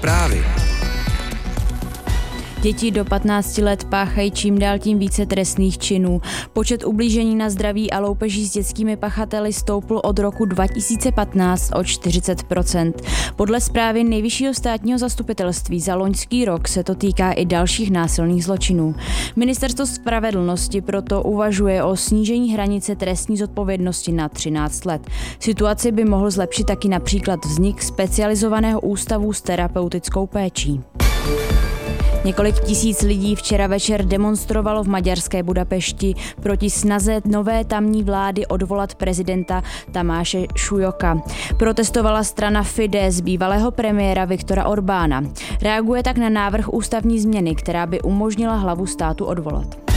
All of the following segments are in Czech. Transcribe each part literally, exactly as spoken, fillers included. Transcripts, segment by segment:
Zprávy. Děti do patnácti let páchají čím dál tím více trestných činů. Počet ublížení na zdraví a loupeží s dětskými pachateli stoupl od roku dva tisíce patnáct o čtyřicet procent. Podle zprávy Nejvyššího státního zastupitelství za loňský rok se to týká i dalších násilných zločinů. Ministerstvo spravedlnosti proto uvažuje o snížení hranice trestní zodpovědnosti na třináct let. Situaci by mohl zlepšit taky například vznik specializovaného ústavu s terapeutickou péčí. Několik tisíc lidí včera večer demonstrovalo v maďarské Budapešti proti snaze nové tamní vlády odvolat prezidenta Tamáše Šujoka. Protestovala strana Fidesz bývalého premiéra Viktora Orbána. Reaguje tak na návrh ústavní změny, která by umožnila hlavu státu odvolat.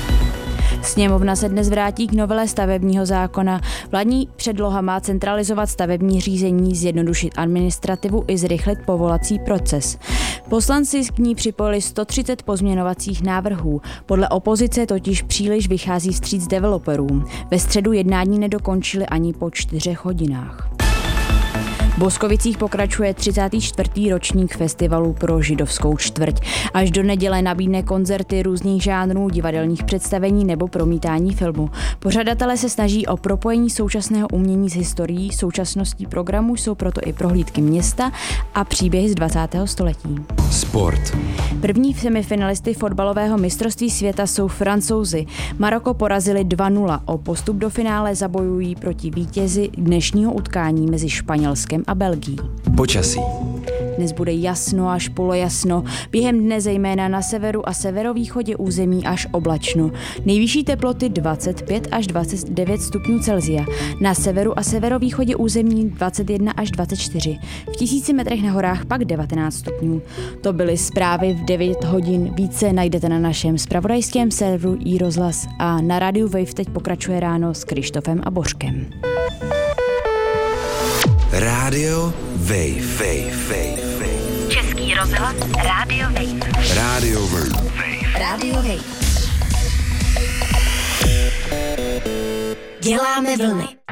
Sněmovna se dnes vrátí k novele stavebního zákona. Vládní předloha má centralizovat stavební řízení, zjednodušit administrativu i zrychlit povolací proces. Poslanci k ní připojili sto třicet pozměňovacích návrhů. Podle opozice totiž příliš vychází vstříc developerům. Ve středu jednání nedokončili ani po čtyřech hodinách. V Boskovicích pokračuje třicátý čtvrtý ročník festivalu pro židovskou čtvrť. Až do neděle nabídne koncerty různých žánrů, divadelních představení nebo promítání filmu. Pořadatelé se snaží o propojení současného umění s historií, současností programu jsou proto i prohlídky města a příběhy z dvacátého století. Sport. První semifinalisty fotbalového mistrovství světa jsou Francouzi. Maroko porazili dva nula. O postup do finále zabojují proti vítězi dnešního utkání mezi Španělskem a Belgií. Počasí. Dnes bude jasno až polojasno, během dne zejména na severu a severovýchodě území až oblačno. Nejvyšší teploty dvacet pět až dvacet devět stupňů Celsia, na severu a severovýchodě území dvacet jedna až dvacet čtyři, v tisíci metrech na horách pak devatenáct stupňů. To byly zprávy v devět hodin, více najdete na našem zpravodajském serveru iRozhlas a na rádiu Wave teď pokračuje ráno s Krištofem a Božkem. Rádio Wave, Wave, Wave, Wave. Český rozhlas Rádio Wave. Rádio Wave. Rádio Wave. Děláme vlny.